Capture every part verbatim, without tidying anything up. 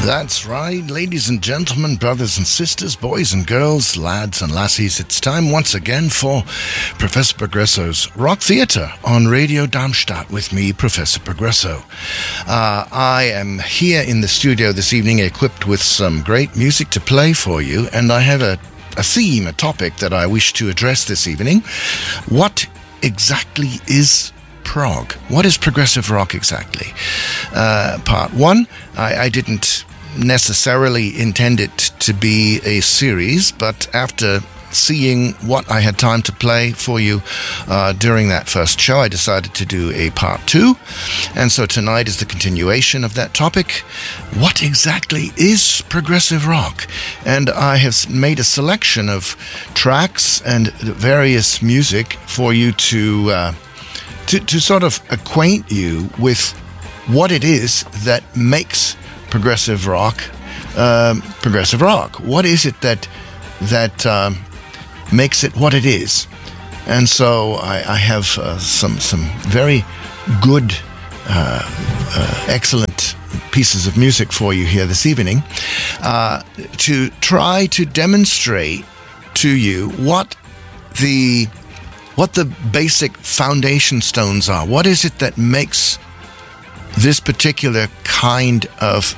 That's right, ladies and gentlemen, brothers and sisters, boys and girls, lads and lassies. It's time once again for Professor Progresso's Rock Theatre on Radio Darmstadt with me, Professor Progresso. Uh, I am here in the studio this evening equipped with some great music to play for you, and I have a, a theme, a topic that I wish to address this evening. What exactly is prog? What is progressive rock exactly? Uh, part one, I, I didn't necessarily intend it to be a series, but after seeing what I had time to play for you uh, during that first show, I decided to do a part two. And so tonight is the continuation of that topic. What exactly is progressive rock? And I have made a selection of tracks and various music for you to uh, to, to sort of acquaint you with what it is that makes progressive rock um, progressive rock. What is it that that um, makes it what it is? And so I, I have uh, some some very good, uh, uh, excellent pieces of music for you here this evening uh, to try to demonstrate to you what the what the basic foundation stones are. What is it that makes this particular kind of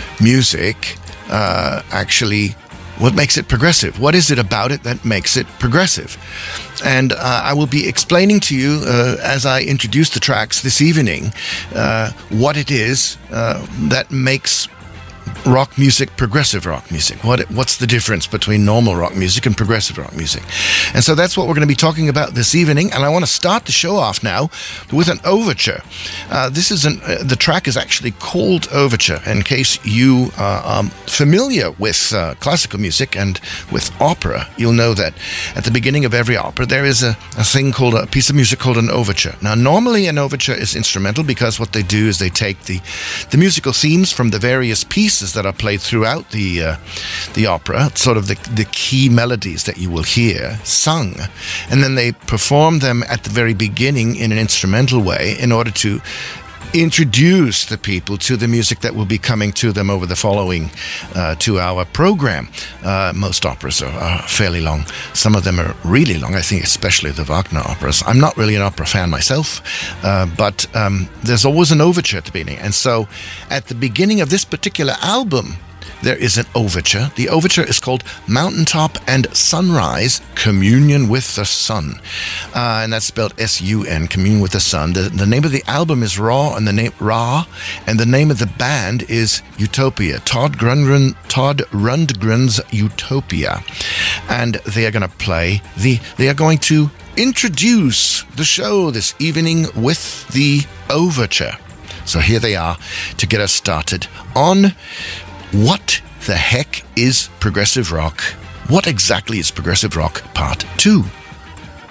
music uh, actually, what makes it progressive? What is it about it that makes it progressive? And uh, I will be explaining to you uh, as I introduce the tracks this evening uh, what it is uh, that makes rock music progressive rock music. What what's the difference between normal rock music and progressive rock music? And so that's what we're going to be talking about this evening. And I want to start the show off now with an overture. Uh, this is an uh, the track is actually called Overture. In case you uh, are familiar with uh, classical music and with opera, you'll know that at the beginning of every opera there is a, a thing called a piece of music called an overture. Now, normally an overture is instrumental because what they do is they take the the musical themes from the various pieces that are played throughout the uh, the opera, sort of the, the key melodies that you will hear sung, and then they perform them at the very beginning in an instrumental way in order to introduce the people to the music that will be coming to them over the following uh, two-hour program. Uh, most operas are, are fairly long. Some of them are really long, I think especially the Wagner operas. I'm not really an opera fan myself, uh, but um, there's always an overture at the beginning. And so at the beginning of this particular album, there is an overture. The overture is called Mountaintop and Sunrise, Communion with the Sun. Uh, and that's spelled S U N, Communion with the Sun. The, the name of the album is Raw, and the name Ra, and the name of the band is Utopia. Todd Rundgren, Todd Rundgren's Utopia. And they are going to play the, they are going to introduce the show this evening with the overture. So here they are to get us started on What the Heck is Progressive Rock? What exactly is Progressive Rock Part two?